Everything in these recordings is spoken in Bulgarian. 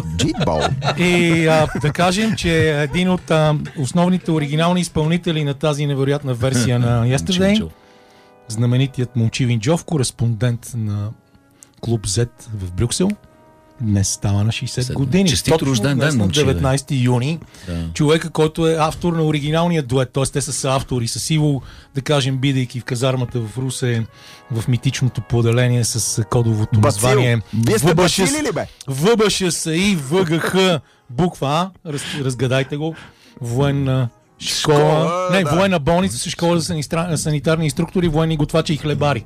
Джитбол. И да кажем, че един от основните оригинални изпълнители на тази невероятна версия на Yesterday, знаменитият Момчил Инджов, кореспондент на Клуб Z в Брюксел, днес става на 60 години. Честит рожден ден, на 19 юни. Да. Човека, който е автор на оригиналния дует, т.е. те са автори с Иво, да кажем, бидейки в казармата в Русе, в митичното поделение с кодовото название ВБШСИ ВГХ буква А, разгадайте го, военна школа, военна болница с школа за санитарни инструктори, военни готвачи и хлебари.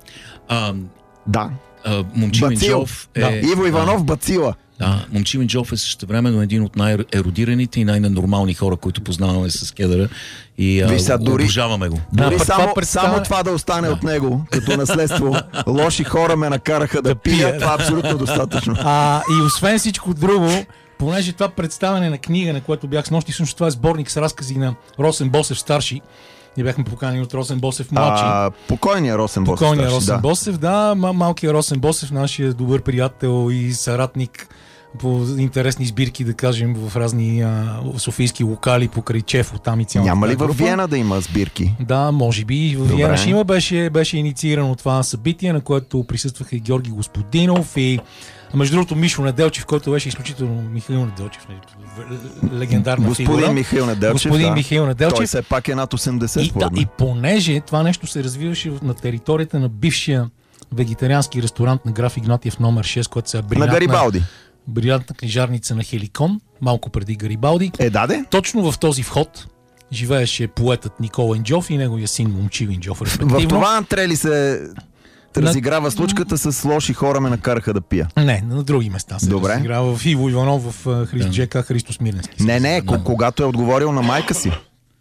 Да. Момчил Инджов е... Иво Иванов Бацила. Да, Момчил Инджов е същевременно един от най-еродираните и най-ненормални хора, които познаваме с Кедъра и обожаваме го. Дори само това да остане от него, като наследство. Лоши хора ме накараха да пия. Това е абсолютно достатъчно. И освен всичко друго, понеже това представяне на книга, на което бях с нощи, всъщност това е сборник с разкази на Росен Босев старши. Ние бяхме поканени от Росен Босев младши. Покойният Росен Босев. Покойният Росен Босев, да. Малкият Росен Босев, нашия добър приятел и съратник по интересни сбирки, да кажем, в разни софийски локали, покрай Чефо, там и цялата. Няма ли в Виена да има сбирки? Да, може би. В Виена ще има. Беше инициирано това събитие, на което присъстваха и Георги Господинов и между другото Мишо Неделчев, който беше изключително Михаил Неделчев, легендарна фигура. Господин Михаил Неделчев. Той все пак е над 80. И понеже това нещо се развиваше на територията на бившия вегетариански ресторант на граф Игнатиев номер 6, който се е на Гарибалди. Брилянтна книжарница на Хеликон, малко преди Гарибалди. Точно в този вход живееше поетът Никола Инджов и неговия син Момчил Инджов, респективно. В това антрели се разиграва случката с лоши хора ме накараха да пия. Не, на други места се разиграва. В Иво Иванов, в ЖК Христос Мирненски. Когато е отговорил на майка си.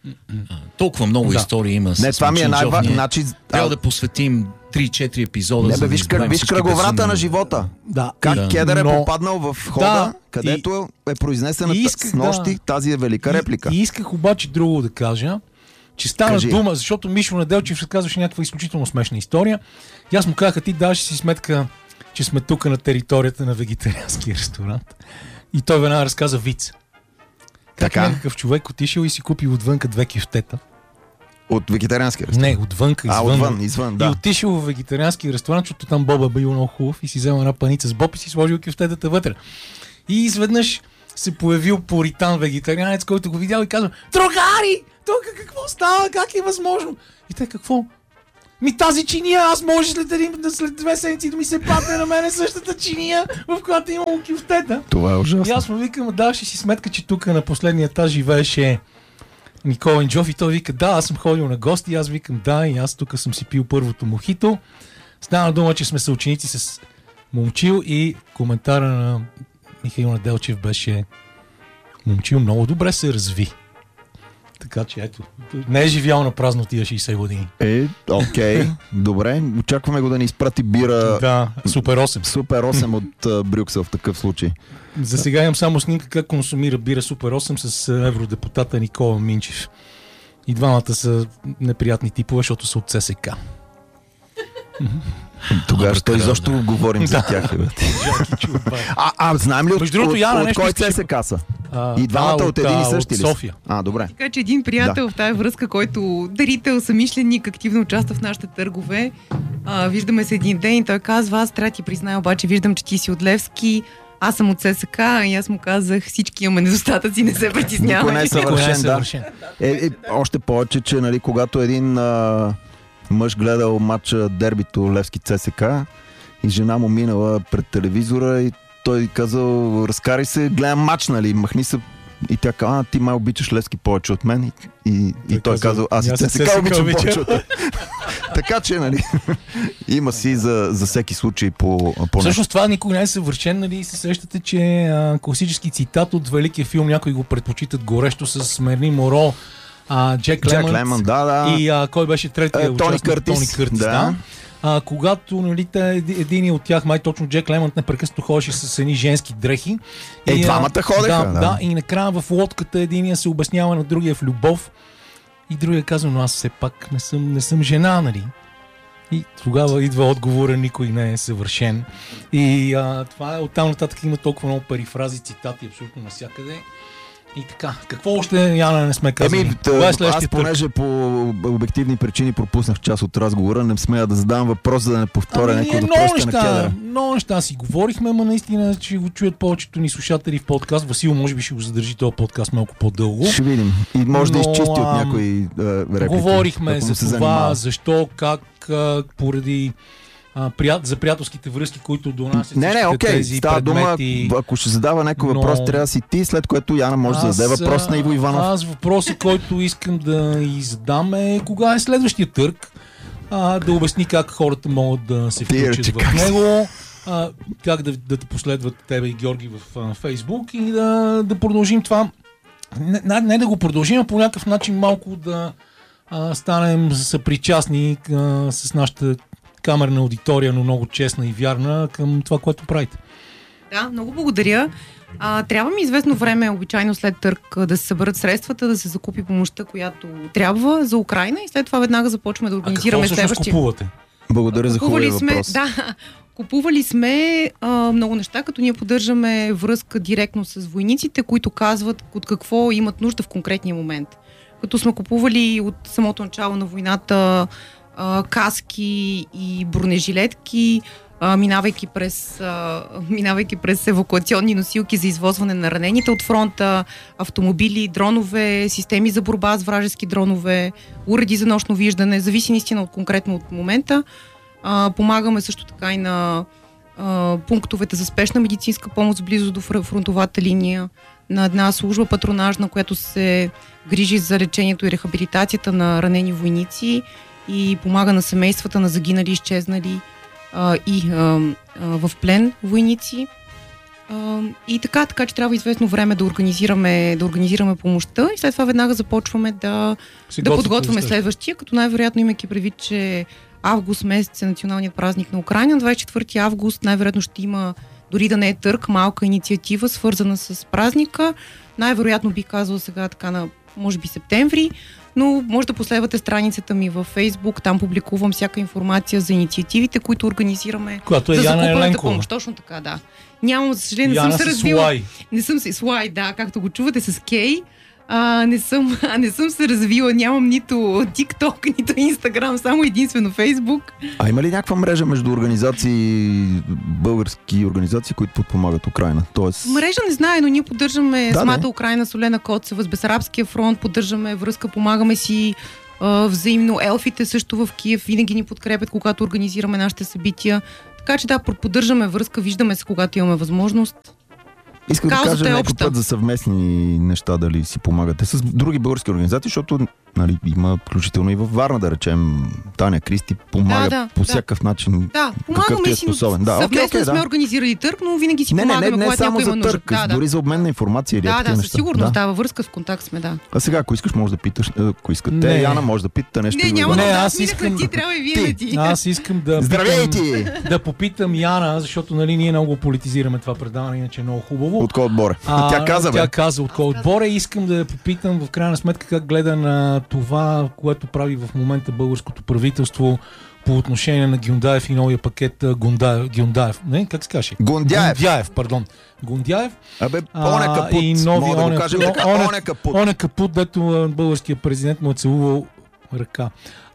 Толкова много истории има. Това ми е най-важно. Трябва да посветим 3-4 епизода. Виж кръговрата на живота. Как Кедър е попаднал в хода, където е произнесена с нощи тази велика реплика. И исках обаче друго да кажа, че стана дума, защото Мишо Неделчев разказваше някаква изключително смешна история. И аз му казах, ти даваш си сметка, че сме тук на територията на вегетариански ресторант. И той веднага разказа виц. Как някакъв човек отишъл и си купил отвънка 2 кюфтета. От вегетариански ресторант? Не, отвънка, извън, да. И отишъл в вегетариански ресторант, защото там Боба бил много хубав и си взел една паница с боб и си сложил кюфтетата вътре. И изведнъж се появил пуритан вегетарианец, който го видял и казва: "Другари! Тук какво става? Как е възможно?" И те: "Какво?" Тази чиния, аз може след 2 седмици да ми се падне на мене същата чиния, в която имам кюфтета. Това е ужасно. И аз му викам: "Даваш си сметка, че тук на последния етаж живееше Никола Инджов", и той вика: "Да, аз съм ходил на гости", и аз викам: "Да, и аз тук съм си пил първото мохито". Стана дума, че сме съученици с Момчил и коментара на Михаил Неделчев беше: "Момчил много добре се разви". Така че ето, не е живял на празно тия 60 години. Окей, добре. Очакваме го да ни изпрати бира. Да, Супер 8. Супер 8 от Брюксел в такъв случай. За сега имам само снимка как консумира бира Супер 8 с евродепутата Никола Минчев. И двамата са неприятни типове, защото са от ЦСК. Тогава ще изобщо говорим за тях. Знаем ли от кой ЦСК са? И двамата от един и същи ли? София. Добре. Така че един приятел в тази връзка, който дарител, съмишленик, активно участва в нашите търгове. Виждаме се един ден и той казва: "Аз трябва да ти призная, обаче виждам, че ти си от Левски, аз съм от ССК", и аз му казах: "Всички имаме недостатъци, не се притеснявай". Никой не е съвършен, още повече, че когато един мъж гледал матча дербито Левски ЦСК и жена му минала пред телевизора и той казал: "Разкарай се, гледам матч, нали, махни се". И тя каза: "Ти май обичаш Левски повече от мен". И той казал: "Аз и ЦСКА обичам повече от мен". Така че, нали, има си за всеки случай по Всъщност това никога не е съвършен, нали, се сещате, че класически цитат от великия филм, някои го предпочитат горещо, с Мерлин Моро, Джек Лемън, и кой беше третия участник? Тони Къртис. Да. Когато, нали, един от тях, май точно Джек Лемънт, непрекъснато ходеше с едни женски дрехи. Двамата ходеха. Да, и накрая в лодката единия се обяснява на другия в любов и другия казва: "Но аз все пак не съм жена, нали?" И тогава идва отговора, никой не е съвършен. И това е оттам нататък има толкова много перифрази, цитати абсолютно навсякъде. И така, какво още, Яна, не сме казали? Аз понеже по обективни причини пропуснах част от разговора, не смея да задавам въпрос, за да не повторя някои от въпросите на Кедъра. Много неща си говорихме, ама наистина ще го чуят повечето ни слушатели в подкаст. Васил може би ще го задържи този подкаст малко по-дълго. Ще видим. И може да изчисти от някои реплики. Говорихме за това, защо, как, поради за приятелските връзки, които донасят тези става предмети. Дума, ако ще задава някой въпрос, трябва да си ти, след което Яна може да зададе въпрос на Иво Иванов. Аз въпросът, който искам да задам е кога е следващия търг, да обясни как хората могат да се включат в него, как да те последват тебе и Георги в Фейсбук и да продължим това. Не да го продължим, а по някакъв начин малко да станем съпричастни с нашата камерна аудитория, но много честна и вярна към това, което правите. Да, много благодаря. Трябва ми известно време, обичайно след търг, да се съберат средствата, да се закупи помощта, която трябва за Украйна и след това веднага започваме да организираме следващия. Какво всъщност купувате? Благодаря за хубавия въпрос. Да, купували сме много неща, като ние поддържаме връзка директно с войниците, които казват от какво имат нужда в конкретния момент. Като сме купували от самото начало на войната каски и бронежилетки, минавайки през евакуационни носилки за извозване на ранените от фронта, автомобили, дронове, системи за борба с вражески дронове, уреди за нощно виждане, зависи наистина конкретно от момента. Помагаме също така и на пунктовете за спешна медицинска помощ близо до фронтовата линия, на една служба патронажна, която се грижи за лечението и рехабилитацията на ранени войници и помага на семействата на загинали, изчезнали и в плен войници. И така, че трябва известно време да организираме помощта и след това веднага започваме да подготвяме следващия, като най-вероятно, имайки предвид, че август месец е националният празник на Украйна, 24 август най-вероятно ще има, дори да не е търг, малка инициатива, свързана с празника. Най-вероятно бих казала сега така на, може би, септември, но може да последвате страницата ми във Фейсбук, там публикувам всяка информация за инициативите, които организираме. Която е за Яна Еленкова. Помощ. Точно така, да. Нямам, за съжаление, не съм се развила. Не съм се Слай, да, както го чувате с Кей. Не съм се развила, нямам нито TikTok, нито Instagram, само единствено Facebook. Има ли някаква мрежа между български организации, които подпомагат Украйна? Мрежа не знае, но ние поддържаме самата Украйна, Солена Коцева, с Бесарабския фронт, поддържаме връзка, помагаме си взаимно. Елфите също в Киев винаги ни подкрепят, когато организираме нашите събития. Така че да, поддържаме връзка, виждаме се, когато имаме възможност. Искам да кажа някой път за съвместни неща, дали си помагате с други български организации, защото има включително и във Варна, да речем, Таня Кристи помага по всякакъв начин. Да, помагаме си, съвместно сме организирали търг, но винаги си помагаме, не когато някой има нужда. Дори за обмен на информация или такива неща. Със сигурност, във връзка, в контакт сме, да. А сега, ако искаш, може да питаш, ако искате, Яна може да питате нещо. Аз искам да попитам Яна, защото ние много политизираме това предаване, иначе е много хубаво. От кой отбор? Тя каза от кой отбор. Искам да попитам в крайна сметка как гледа на това, което прави в момента българското правителство по отношение на Гюндаев и новия пакет Гюндаев. Не, как се каже? Гундяев, пардон. Гундяев. Оня капут. И нови оня капут, дето българския президент му е целувал ръка.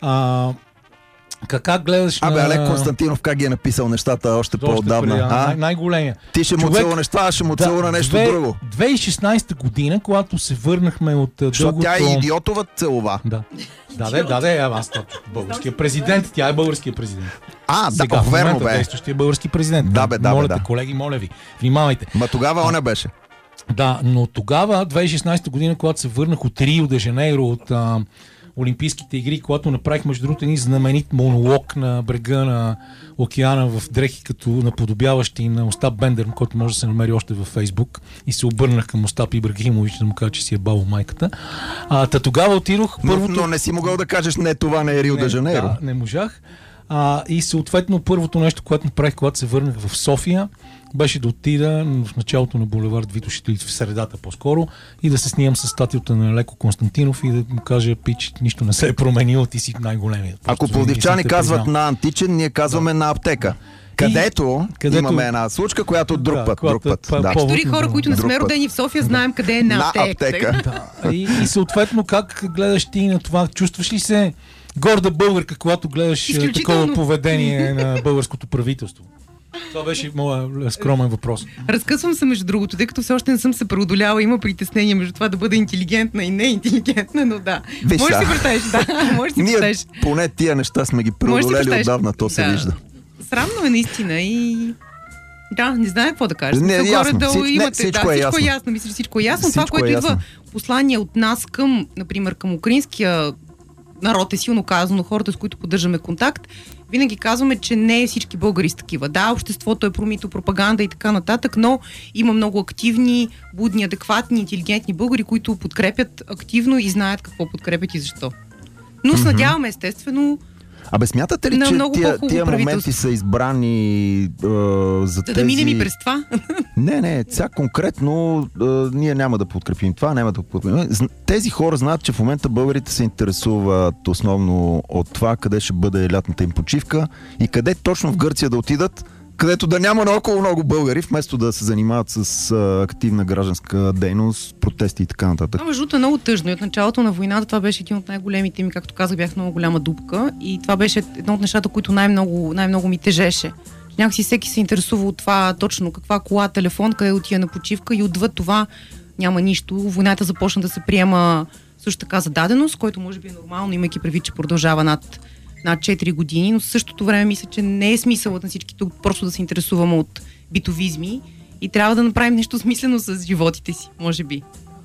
Как гледаш на... Олег Константинов как ги е написал нещата още по-отдавна? Най-големия. Ти ще му целува неща, аз ще му целува нещо друго. 2016 година, когато се върнахме от дългото... Защото тя е идиотова целува. Да, аз българския президент, тя е българския президент. Сега, в момента действащия български президент. Моля те, колеги, моля ви, внимавайте. Ма тогава она беше. Да, но тогава, 2016 година, когато се върнах от Рио де Жанейро, от Олимпийските игри, когато направих, между другото, един знаменит монолог на брега на океана в дрехи, като наподобяващи на Остап Бендер, който може да се намери още във Фейсбук, и се обърнах към Остап Ибрагимович да му кажа, че си е баво майката. Тогава отидох първото... Но не си могъл да кажеш, не, това не е Рио де Жанейро. Да, не можах. И съответно първото нещо, което направих, когато се върнах в София, беше да отида в началото на булевард Витош, в средата по-скоро, и да се снимам с статията на Леко Константинов и да му кажа: пич, нищо не се е променило, ти си най-големият. Ако пловдивчани казват на античен, ние казваме на аптека. Където имаме една случка, която друг път. Дори хора, които не сме родени в София, знаем къде е на аптека. И съответно, как гледаш ти на това? Чувстваш ли се горда българка, когато гледаш такова поведение на българското правителство? Това беше моят скромен въпрос. Разкъсвам се, между другото, тъй като все още не съм се преодоляла, има притеснение между това да бъда интелигентна и неинтелигентна, но да. Можеш да си представиш, можеш да си представиш. Ние поне тия неща сме ги преодолели отдавна, то се вижда. Срамно е наистина и... Да, не знае какво да кажа. Всичко е ясно. Мисля, всичко е ясно. Това, което идва послание от нас към, например, към украинския народ, е силно казано, хората, с които поддържаме контакт, винаги казваме, че не всички българи са такива. Да, обществото е промито, пропаганда и така нататък, но има много активни, будни, адекватни, интелигентни българи, които подкрепят активно и знаят какво подкрепят и защо. Но се надяваме, естествено, смятате ли, че тия моменти са избрани за тези... Да минем и през това? Не, сега конкретно ние няма да подкрепим това, няма да подкрепим. Тези хора знаят, че в момента българите се интересуват основно от това, къде ще бъде лятната им почивка и къде точно в Гърция да отидат, където да няма наоколо много българи, вместо да се занимават с активна гражданска дейност, протести и така нататък. Между другото е много тъжно. И от началото на войната това беше един от най-големите ми, както казах, бях много голяма дупка и това беше едно от нещата, които най-много ми тежеше. Някакси всеки се интересува от това точно каква кола, телефон, къде отива на почивка и отвъд това няма нищо. Войната започна да се приема също така за даденост, който може би е нормално, имайки предвид, че продължава над 4 години, но в същото време мисля, че не е смисълът на всички тук просто да се интересуваме от битовизми и трябва да направим нещо смислено с животите си, може би.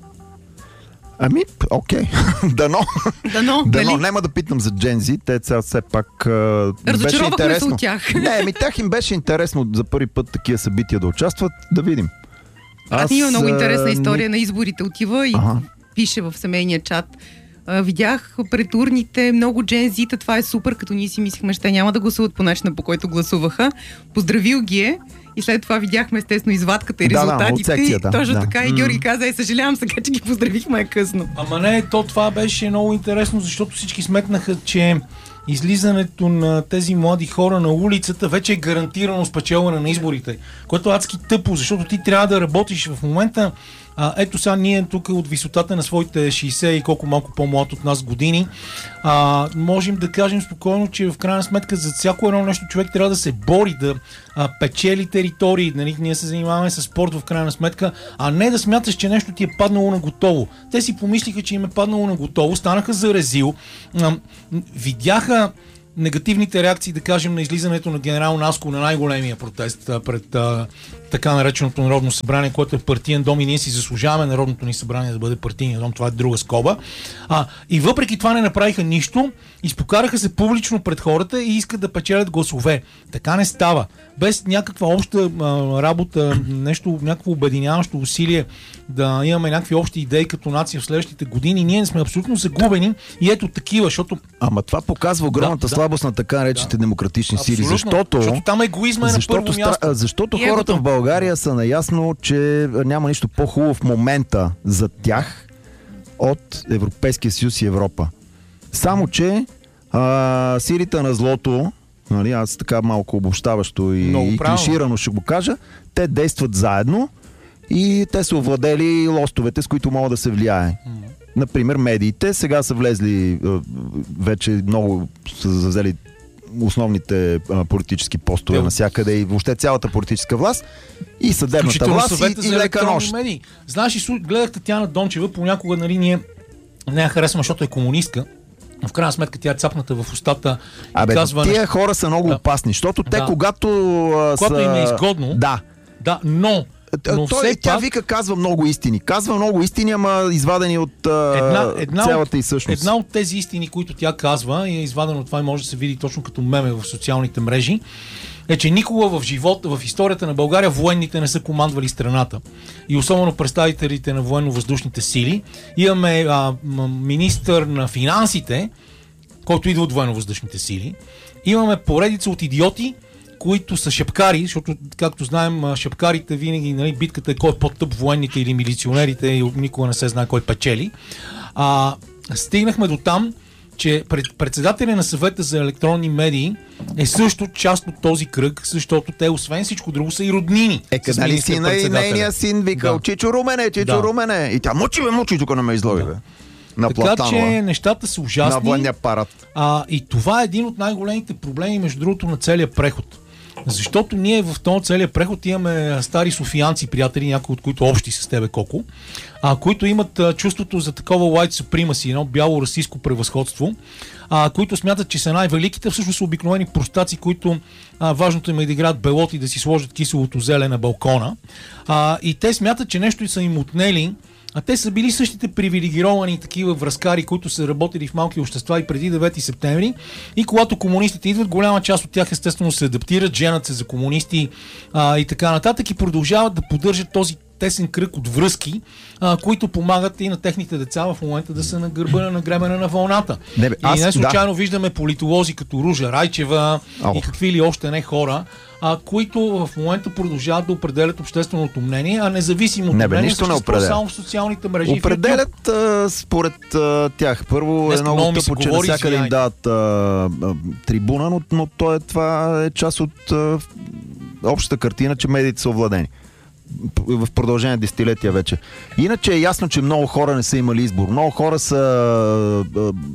Окей. Дано. Нали? Няма да питам за Gen Z, те все пак разочаровахме беше интересно. се от тях. Тях им беше интересно за първи път такива събития да участват, да видим. Има много интересна история на изборите. Отива и пише в семейния чат. Видях пред урните много Gen Z-та, това е супер, като ние си мислихме, че те няма да гласуват по начина, по който гласуваха. Поздравил ги е и след това видяхме естествено извадката и резултатите. Точно така и Георги каза: съжалявам сега, че ги поздравихме, е късно. Ама не, това беше много интересно, защото всички сметнаха, че излизането на тези млади хора на улицата вече е гарантирано спечелване на изборите, което е адски тъпо, защото ти трябва да работиш в момента. Ето сега ние тук от висотата на своите 60 и колко малко по-млад от нас години можем да кажем спокойно, че в крайна сметка за всяко едно нещо човек трябва да се бори, да печели територии. Нали? Ние се занимаваме с спорт в крайна сметка, а не да смяташ, че нещо ти е паднало на готово. Те си помислиха, че им е паднало на готово, станаха за резил, видяха негативните реакции, да кажем, на излизането на генерал Наско на най-големия протест пред така нареченото Народно събрание, което е партиен дом и ние си заслужаваме Народното ни събрание да бъде партийен дом, това е друга скоба. И въпреки това не направиха нищо, изпокараха се публично пред хората и искат да печелят гласове. Така не става. Без някаква обща работа, някакво обединяващо усилие да имаме някакви общи идеи като нация в следващите години, ние сме абсолютно загубени и ето такива, защото... Ама това показва огромната слабост на така наречените демократични сили, защото там егоизма е на първо място. Защото хората в България са наясно, че няма нищо по-хубаво в момента за тях от Европейския съюз и Европа. Само, че силите на злото, нали, аз така малко обобщаващо и клиширано ще го кажа, те действат заедно и те са овладели лостовете, с които могат да се влияе. Например, медиите сега са влезли, вече много са взели основните политически постове навсякъде и въобще цялата политическа власт и съдебната власт и лека нощ. Знаеш, гледах Татяна Дончева, понякога нали, ние не я харесваме, защото е комунистка. В крайна сметка тя е цапната в устата. Тия хора са много опасни, защото те когато им е изгодно. Да, но тя вика, казва много истини. Казва много истини, ама извадени от цялата и същност. Една от тези истини, които тя казва, и е извадено от това и може да се види точно като меме в социалните мрежи, е, че никога в живота, в историята на България военните не са командвали страната. И особено представителите на военно-въздушните сили. Имаме министър на финансите, който идва от военно-въздушните сили, Имаме поредица от идиоти, които са шапкари, защото, както знаем, шапкарите винаги, нали, битката е кой е по-тъп, военните или милиционерите, и никога не се знае кой печели. Стигнахме до там, че председателя на съвета за електронни медии е също част от този кръг, защото те, освен всичко друго, са и роднини. Къде ли сина и нейния син викал, Чичо Румене, и тя мучи, тук не ме излови, бе. Така че нещата са ужасни. На военния парад. И това е един от най-големите проблеми, между другото, на целия преход. Защото ние в този целия преход имаме стари софиянци, приятели, някои от които общи с тебе, Коко, които имат чувството за такова white supremacy, едно бяло расистско превъзходство, които смятат, че са най-великите, всъщност са обикновени простаци, които важното им е да играят белот и да си сложат киселото зеле на балкона. И те смятат, че нещо са им отнели. А те са били същите привилегировани такива връзкари, които са работили в малки общества и преди 9 септември. И когато комунистите идват, голяма част от тях естествено се адаптират, женят се за комунисти и така нататък и продължават да поддържат този тесен кръг от връзки, които помагат и на техните деца в момента да са на гърба на гребена на вълната. И не случайно виждаме политолози като Ружа Райчева и какви ли още не хора, които в момента продължават да определят общественото мнение, а независимо от мнение съществува само в социалните мрежи. Определят според тях. Първо е много тъпо, че навсякъде им дават трибуна, но това е част от общата картина, че медиите са овладени в продължение десетилетия вече. Иначе е ясно, че много хора не са имали избор. Много хора са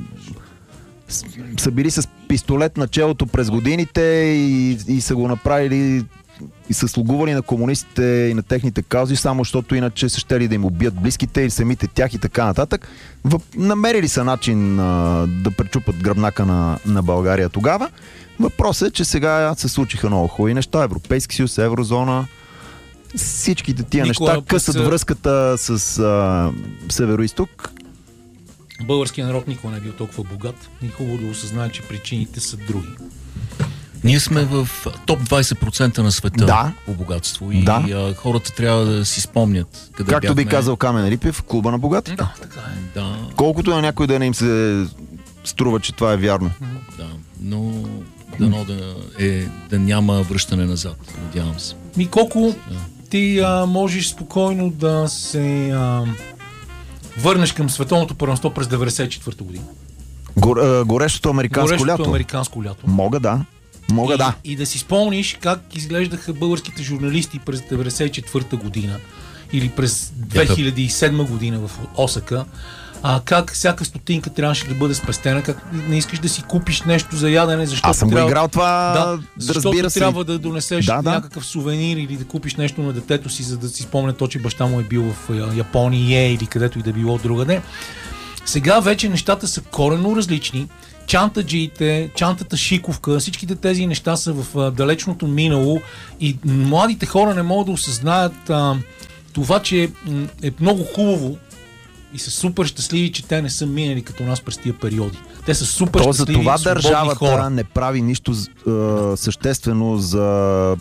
били с пистолет на челото през годините и са го направили и са слугували на комунистите и на техните каузи, само защото иначе са щели да им убият близките или самите тях и така нататък. Намерили са начин да пречупат гръбнака на България тогава. Въпросът е, че сега се случиха много хубави неща. Европейски съюз, еврозона, всичките тия неща късат връзката с Северо-Изток. Българският народ никога не е бил толкова богат и хубаво да осъзнае, че причините са други. Ние сме в топ 20% на света по богатство и хората трябва да си спомнят къде Както би казал Камен Рипев, клуба на богатите. Да, така е. Да. Колкото на някой да не им се струва, че това е вярно. Да, но дано да няма връщане назад, надявам се. Колко ти можеш спокойно да се върнеш към световното първенство през 1994 година? Горещото американско лято. Мога да. И да си спомниш как изглеждаха българските журналисти през 1994 година или през 2007 година в Осака. Как всяка стотинка трябваше да бъде спестена, как не искаш да си купиш нещо за ядене, защото аз съм го играл това, защото трябва да донесеш някакъв сувенир или да купиш нещо на детето си, за да си спомня то, че баща му е бил в Япония или където и да било другаде. Сега вече нещата са коренно различни. Чантаджиите, чантата шиковка, всичките тези неща са в далечното минало и младите хора не могат да осъзнаят това, че е много хубаво и са супер щастливи, че те не са минали като нас през тия периоди. Те са супер щастливи, за това държавата хора. Не прави нищо съществено за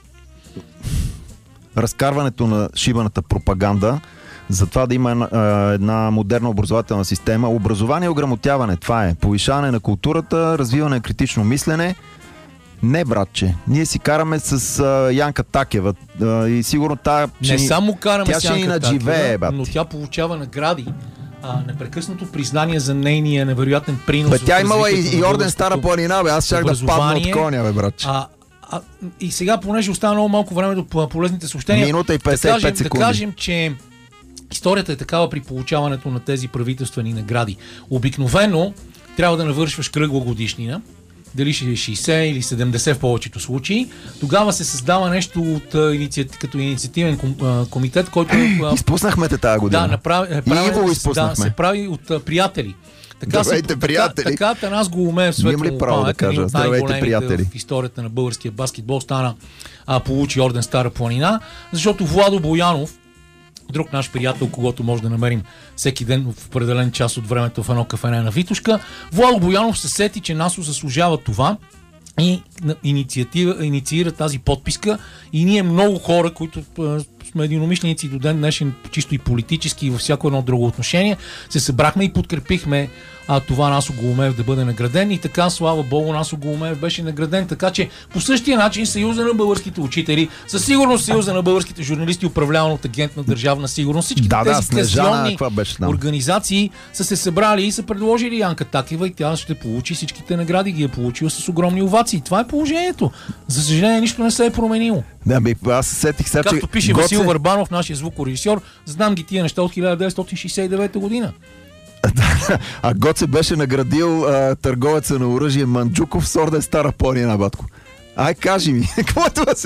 разкарването на шибаната пропаганда, за това да има една модерна образователна система. Образование и ограмотяване, това е. Повишаване на културата, развиване на критично мислене. Не, братче. Ние си караме с Янка Такева и сигурно не само караме с Янка Такева, но тя получава награди. Непрекъснато признание за нейния невероятен принос. Тя имала и орден Стара планина, аз щях да падна от коня, братче. И сега, понеже остана много малко време до полезните съобщения, минута и 55 секунди. Да кажем, че историята е такава при получаването на тези правителствени награди. Обикновено трябва да навършваш кръгла годишнина, дали ще е 60 или 70 в повечето случаи. Тогава се създава нещо като инициативен комитет, който... Изпуснахме те тази година. Се прави от приятели. Така Танас Голомеев, светло памет, един от най-големите в историята на българския баскетбол, стана получи орден Стара планина, защото Владо Боянов, друг наш приятел, когото може да намерим всеки ден в определен час от времето в едно кафене на Витушка, Владо Боянов се сети, че НАСО заслужава това и инициира тази подписка и ние много хора, които сме единомишленици до ден днешен, чисто и политически и във всяко едно друго отношение. Се събрахме и подкрепихме това Насо Голумев да бъде награден и така, слава Богу, Насо Голумев беше награден. Така че по същия начин Съюза на българските учители, със сигурност Съюза на българските журналисти, управляван от агент на Държавна сигурност, всички тези стационни организации са се събрали и са предложили Янка Такева и тя ще получи всичките награди, ги е получила с огромни овации. Това е положението. За съжаление, нищо не се е променило. Да, аз сетих сега, както пише Васил Върбанов, нашия звукорежисьор, знам ги тия неща от 1969 година. А Гоце беше наградил търговеца на оръжие Манджуков с орден Стара планина, батко. Ай, кажи ми, какво е това?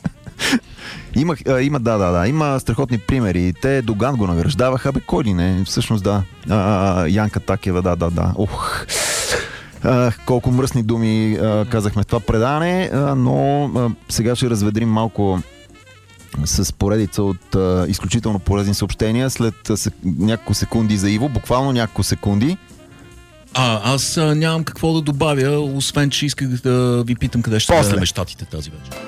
Има страхотни примери. Те Доган го награждаваха, кой ли не? Всъщност да. Янка Такева, да. Колко мръсни думи казахме в това предаване, но сега ще разведрим малко с поредица от изключително полезни съобщения след няколко секунди за Иво, буквално няколко секунди. Аз нямам какво да добавя, освен че исках да ви питам къде ще гледаме щатите тази вечер.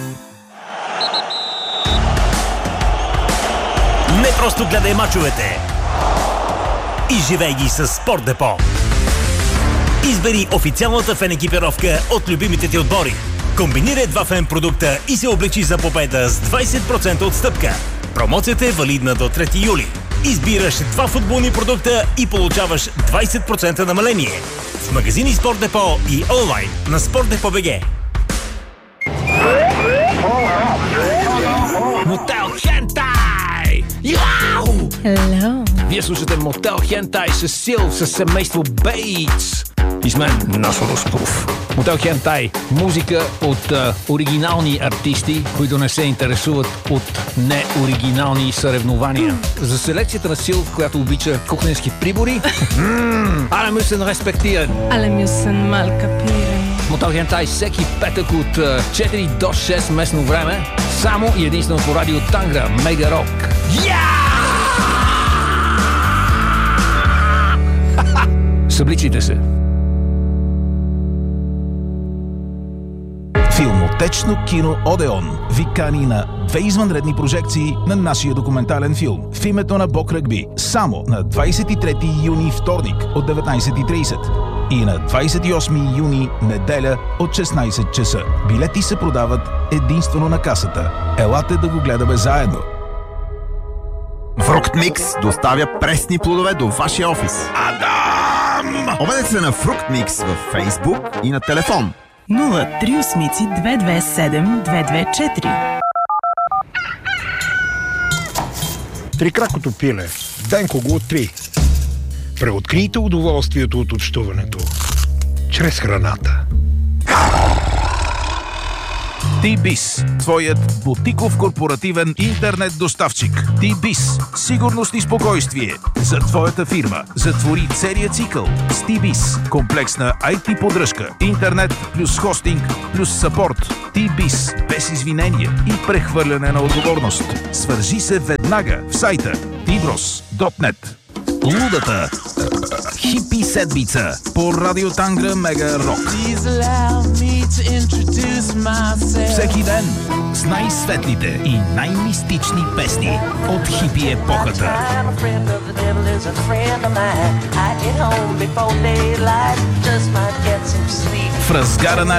Не просто гледай мачовете, изживей ги с Спорт Депо. Избери официалната фен екипировка от любимите ти отбори. Комбинирай два фен продукта и се облечи за победа с 20% отстъпка. Промоцията е валидна до 3 юли. Избираш два футболни продукта и получаваш 20% намаление. В магазини Спорт Депо и онлайн на sportdepo.bg. Мотел Хентай! Яу! Hello! Вие слушате Мотел Хентай с Сил, с семейство Бейтс. И с мен Насо Русков. Мотел Хентай. Музика от оригинални артисти, които не се интересуват от неоригинални съревнования. За селекцията на Сил, която обича кухненски прибори. Але мюсен респектиран. Але мюсен мал капиран. Мотел Хентай всеки петък от 4 до 6 местно време. Само и единствено по радио Тангра. Мега Рок. Събличайте се. Филмотечно кино Одеон ви кани на 2 извънредни прожекции на нашия документален филм В името на Бог Ръгби само на 23 юни вторник от 19:30 и на 28 юни неделя от 16 часа. Билети се продават единствено на касата. Елате да го гледаме заедно. Фруктмикс доставя пресни плодове до вашия офис. Адам! Обадете се на Фруктмикс във Фейсбук и на телефон 0382272224. Трикракото пиле. Денко го откри. Преоткрийте удоволствието от общуването чрез храната. T-Biz, твоят бутиков корпоративен интернет доставчик. T-Biz, сигурност и спокойствие за твоята фирма. Затвори целия цикъл с T-Biz. Комплексна IT поддръжка, интернет плюс хостинг плюс съпорт. T-Biz, без извинения и прехвърляне на отговорност. Свържи се веднага в сайта tbros.net. Лудата хипи седмица по Радио Тангра Мега Рок. Всеки ден с най-светлите и най-мистични песни от хипи епохата. В разгара на